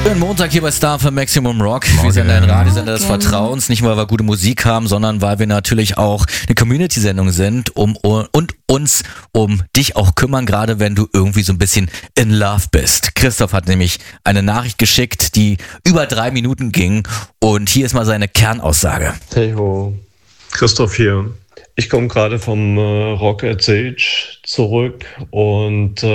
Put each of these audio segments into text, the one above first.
Schönen Montag hier bei Star für Maximum Rock. Wir sind ein Radiosender des Vertrauens, nicht nur weil wir gute Musik haben, sondern weil wir natürlich auch eine Community-Sendung sind und uns um dich auch kümmern, gerade wenn du irgendwie so ein bisschen in Love bist. Christoph hat nämlich eine Nachricht geschickt, die über 3 Minuten ging und hier ist mal seine Kernaussage. Hey ho, Christoph hier. Ich komme gerade vom Rock at Sage zurück und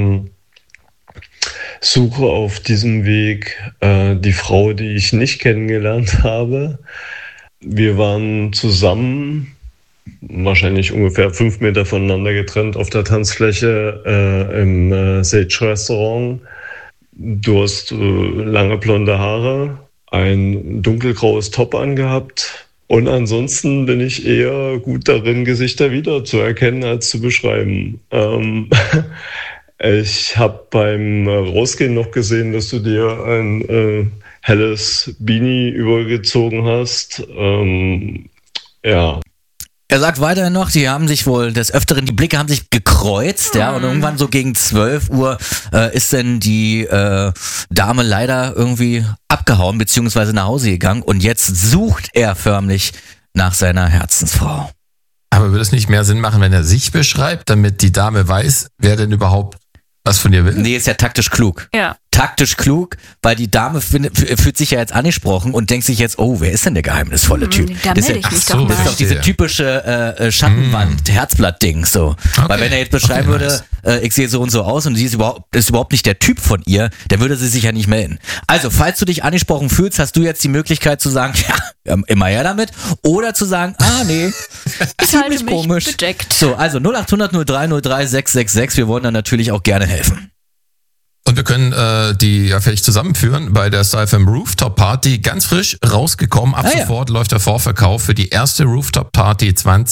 suche auf diesem Weg die Frau, die ich nicht kennengelernt habe. Wir waren zusammen, wahrscheinlich ungefähr 5 Meter voneinander getrennt auf der Tanzfläche im Sage-Restaurant. Du hast lange blonde Haare, ein dunkelgraues Top angehabt und ansonsten bin ich eher gut darin, Gesichter wiederzuerkennen als zu beschreiben. Ich habe beim Rausgehen noch gesehen, dass du dir ein helles Beanie übergezogen hast. Ja. Er sagt weiterhin noch, die haben sich wohl des Öfteren, die Blicke haben sich gekreuzt, ja, und irgendwann so gegen 12 Uhr ist dann die Dame leider irgendwie abgehauen, beziehungsweise nach Hause gegangen und jetzt sucht er förmlich nach seiner Herzensfrau. Aber würde es nicht mehr Sinn machen, wenn er sich beschreibt, damit die Dame weiß, wer denn überhaupt was von dir will? Nee, ist ja taktisch klug. Ja. Taktisch klug, weil die Dame fühlt sich ja jetzt angesprochen und denkt sich jetzt, oh, wer ist denn der geheimnisvolle Typ? Da Das ist melde ja, ich mich so, doch mal. das ist doch diese typische Schattenwand, Herzblatt-Ding, so. Okay. Weil wenn er jetzt beschreiben würde, ich sehe so und so aus und sie ist überhaupt nicht der Typ von ihr, dann würde sie sich ja nicht melden. Also, falls du dich angesprochen fühlst, hast du jetzt die Möglichkeit zu sagen, ja, immer her damit, oder zu sagen, nee, Ich halte mich komisch. bedeckt. So, also 0800 03 03 666, wir wollen dann natürlich auch gerne helfen. Und wir können die ja vielleicht zusammenführen bei der Star FM Rooftop Party. Ganz frisch rausgekommen. Ab sofort läuft der Vorverkauf für die erste Rooftop Party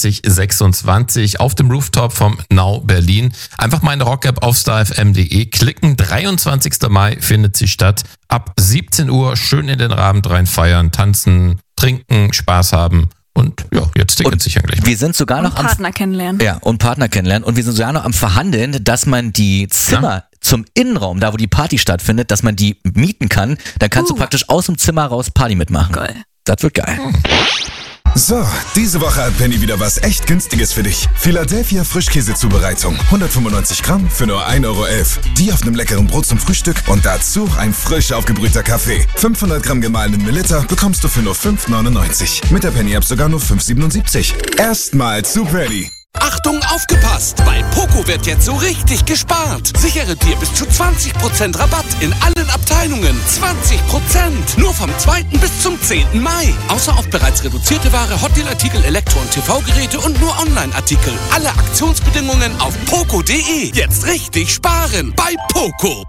2026 auf dem Rooftop vom Now Berlin. Einfach mal in der Rock-App auf starfm.de klicken. 23. Mai findet sie statt. Ab 17 Uhr schön in den Abend rein feiern, tanzen, trinken, Spaß haben. Und ja, jetzt Tickets sichern gleich mal. Wir sind sogar noch am Partner kennenlernen. Ja, und Partner kennenlernen. Und wir sind sogar noch am Verhandeln, dass man die Zimmer zum Innenraum, da wo die Party stattfindet, dass man die mieten kann. Dann kannst du praktisch aus dem Zimmer raus Party mitmachen. Geil. Das wird geil. So, diese Woche hat Penny wieder was echt Günstiges für dich. Philadelphia Frischkäsezubereitung. 195 Gramm für nur 1,11 Euro. Die auf einem leckeren Brot zum Frühstück und dazu ein frisch aufgebrühter Kaffee. 500 Gramm gemahlenen Mililiter bekommst du für nur 5,99. Mit der Penny-App sogar nur 5,77. Erstmal zu Penny. Achtung, aufgepasst! Bei Poco wird jetzt so richtig gespart. Sichere dir bis zu 20% Rabatt in allen Abteilungen. 20%! Nur vom 2. bis zum 10. Mai. Außer auf bereits reduzierte Ware, Hotdeal-Artikel, Elektro- und TV-Geräte und nur Online-Artikel. Alle Aktionsbedingungen auf poco.de. Jetzt richtig sparen bei Poco.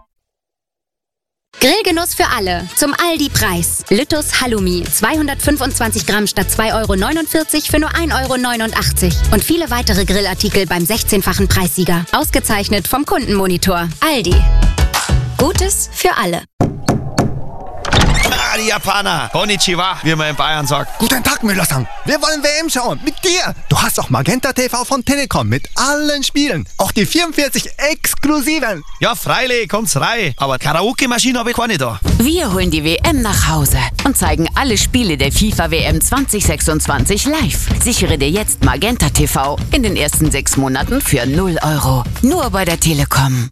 Grillgenuss für alle. Zum Aldi-Preis. Lüttus Halloumi. 225 Gramm statt 2,49 Euro für nur 1,89 Euro. Und viele weitere Grillartikel beim 16-fachen Preissieger. Ausgezeichnet vom Kundenmonitor. Aldi. Gutes für alle. Die Japaner. Konnichiwa, wie man in Bayern sagt. Guten Tag, Müller-san. Wir wollen WM schauen. Mit dir. Du hast auch Magenta TV von Telekom mit allen Spielen. Auch die 44 exklusiven. Ja, freilich, kommt's rein. Aber Karaoke-Maschine habe ich keine da. Wir holen die WM nach Hause und zeigen alle Spiele der FIFA-WM 2026 live. Sichere dir jetzt Magenta TV in den ersten 6 Monaten für 0 Euro. Nur bei der Telekom.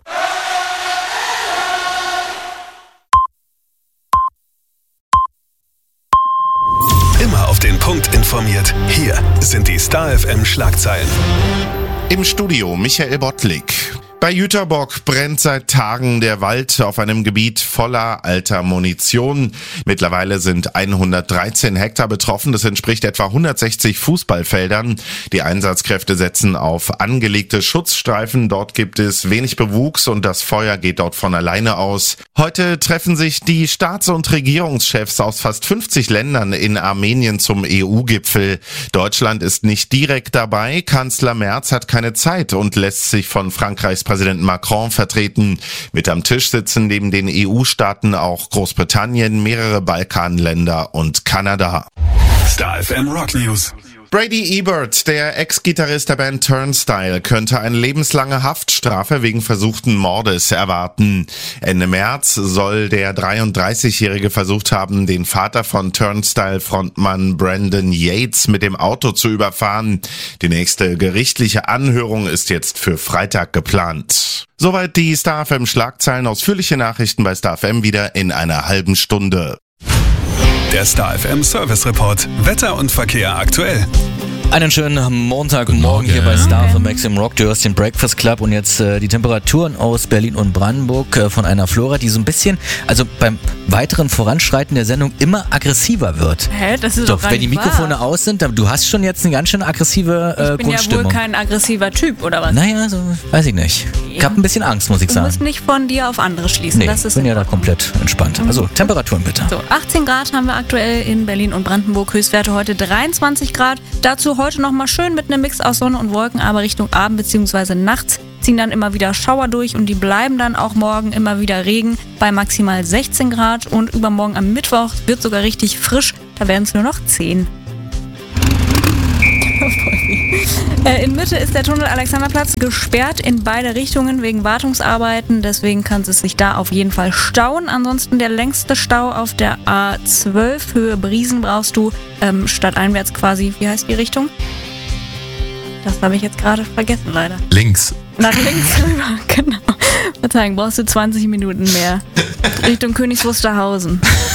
Immer auf den Punkt informiert. Hier sind die Star FM Schlagzeilen. Im Studio Michael Bottlik. Bei Jüterbock brennt seit Tagen der Wald auf einem Gebiet voller alter Munition. Mittlerweile sind 113 Hektar betroffen. Das entspricht etwa 160 Fußballfeldern. Die Einsatzkräfte setzen auf angelegte Schutzstreifen. Dort gibt es wenig Bewuchs und das Feuer geht dort von alleine aus. Heute treffen sich die Staats- und Regierungschefs aus fast 50 Ländern in Armenien zum EU-Gipfel. Deutschland ist nicht direkt dabei. Kanzler Merz hat keine Zeit und lässt sich von Frankreichs Präsident Macron vertreten. Mit am Tisch sitzen neben den EU-Staaten auch Großbritannien, mehrere Balkanländer und Kanada. Star FM Rock News. Brady Ebert, der Ex-Gitarrist der Band Turnstile, könnte eine lebenslange Haftstrafe wegen versuchten Mordes erwarten. Ende März soll der 33-Jährige versucht haben, den Vater von Turnstile-Frontmann Brandon Yates mit dem Auto zu überfahren. Die nächste gerichtliche Anhörung ist jetzt für Freitag geplant. Soweit die Star FM Schlagzeilen. Ausführliche Nachrichten bei Star FM wieder in einer halben Stunde. Der Star FM Service Report. Wetter und Verkehr aktuell. Einen schönen Montagmorgen hier bei Star FM Maximum Rock. Du hörst den Breakfast Club und jetzt die Temperaturen aus Berlin und Brandenburg von einer Flora, die so ein bisschen, also beim weiteren Voranschreiten der Sendung immer aggressiver wird. Hä? Das ist doch gar wenn die nicht Mikrofone wahr. aus sind, du hast schon jetzt eine ganz schön aggressive Ich bin ja Grundstimmung. wohl kein aggressiver Typ, oder was? Naja, so weiß ich nicht. Ich habe ein bisschen Angst, muss ich Du sagen. musst nicht von dir auf andere schließen. Nee, Das ist bin ja da komplett entspannt. Also Temperaturen bitte. So, 18 Grad haben wir aktuell in Berlin und Brandenburg. Höchstwerte heute 23 Grad. Dazu heute nochmal schön mit einem Mix aus Sonne und Wolken, aber Richtung Abend bzw. nachts ziehen dann immer wieder Schauer durch und die bleiben dann auch morgen immer wieder Regen bei maximal 16 Grad und übermorgen am Mittwoch wird sogar richtig frisch, da werden es nur noch 10. In Mitte ist der Tunnel Alexanderplatz gesperrt in beide Richtungen wegen Wartungsarbeiten, deswegen kann es sich da auf jeden Fall stauen. Ansonsten der längste Stau auf der A12 Höhe Briesen brauchst du stadteinwärts quasi, wie heißt die Richtung? Das habe ich jetzt gerade vergessen, leider. Links. Nach links rüber, genau. Verzeihung, brauchst du 20 Minuten mehr. Richtung Königs Wusterhausen.